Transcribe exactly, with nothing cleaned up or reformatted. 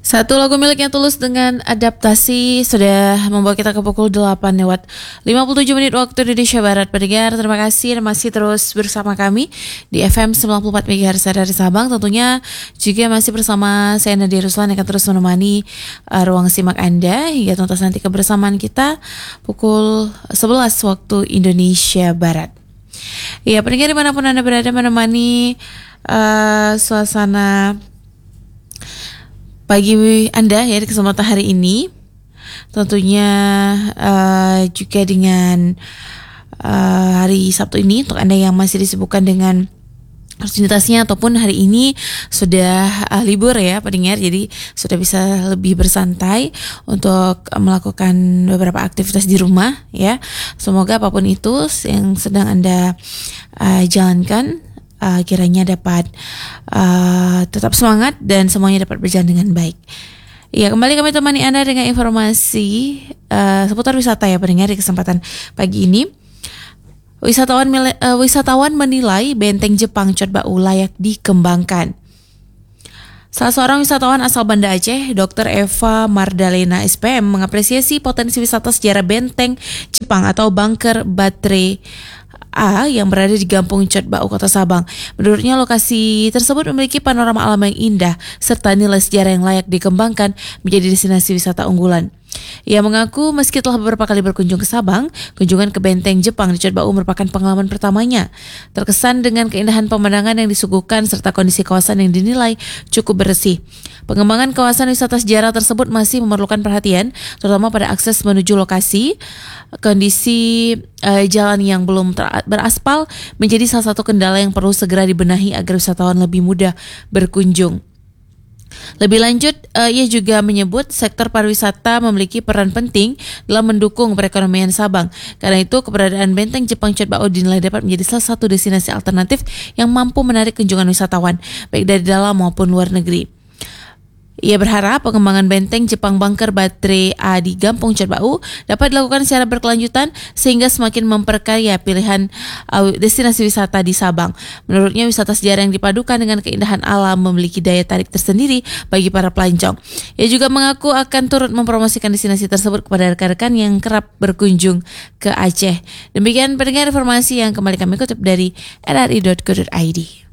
Satu lagu miliknya Tulus dengan adaptasi sudah membawa kita ke pukul delapan lewat lima puluh tujuh menit waktu Indonesia Barat. Pendengar, terima kasih dan masih terus bersama kami di F M sembilan puluh empat MHz dari Sabang. Tentunya juga masih bersama saya Nadia Ruslan yang akan terus menemani uh, ruang simak Anda hingga tuntas nanti kebersamaan kita pukul sebelas waktu Indonesia Barat. Ya, pendengar dimanapun Anda berada menemani uh, suasana pagi Anda ya di kesempatan hari ini, tentunya uh, juga dengan uh, hari Sabtu ini untuk Anda yang masih disibukkan dengan rutinitasnya ataupun hari ini sudah uh, libur ya pendengar, jadi sudah bisa lebih bersantai untuk melakukan beberapa aktivitas di rumah ya. Semoga apapun itu yang sedang Anda uh, jalankan Uh, kiranya dapat uh, tetap semangat dan semuanya dapat berjalan dengan baik. Ya, kembali kami temani Anda dengan informasi uh, seputar wisata ya pendengar di kesempatan pagi ini. Wisatawan uh, wisatawan menilai benteng Jepang Chotbau layak dikembangkan. Salah seorang wisatawan asal Banda Aceh, dokter Eva Mardalena S P M, mengapresiasi potensi wisata sejarah benteng Jepang atau Bunker Baterai A yang berada di Kampung Chotbau, Kota Sabang. Menurutnya lokasi tersebut memiliki panorama alam yang indah serta nilai sejarah yang layak dikembangkan menjadi destinasi wisata unggulan. Ia mengaku meski telah beberapa kali berkunjung ke Sabang, kunjungan ke benteng Jepang di Chotbau merupakan pengalaman pertamanya. Terkesan dengan keindahan pemandangan yang disuguhkan serta kondisi kawasan yang dinilai cukup bersih. Pengembangan kawasan wisata sejarah tersebut masih memerlukan perhatian, terutama pada akses menuju lokasi. Kondisi uh, jalan yang belum ter- beraspal menjadi salah satu kendala yang perlu segera dibenahi agar wisatawan lebih mudah berkunjung. Lebih lanjut, uh, ia juga menyebut sektor pariwisata memiliki peran penting dalam mendukung perekonomian Sabang. Karena itu, keberadaan benteng Jepang Chotbau dinilai dapat menjadi salah satu destinasi alternatif yang mampu menarik kunjungan wisatawan, baik dari dalam maupun luar negeri. Ia berharap pengembangan benteng Jepang Bunker Baterai A di Kampung Chotbau dapat dilakukan secara berkelanjutan sehingga semakin memperkaya pilihan uh, destinasi wisata di Sabang. Menurutnya, wisata sejarah yang dipadukan dengan keindahan alam memiliki daya tarik tersendiri bagi para pelancong. Ia juga mengaku akan turut mempromosikan destinasi tersebut kepada rekan-rekan yang kerap berkunjung ke Aceh. Demikian pendengar informasi yang kembali kami kutip dari r r i dot co dot i d.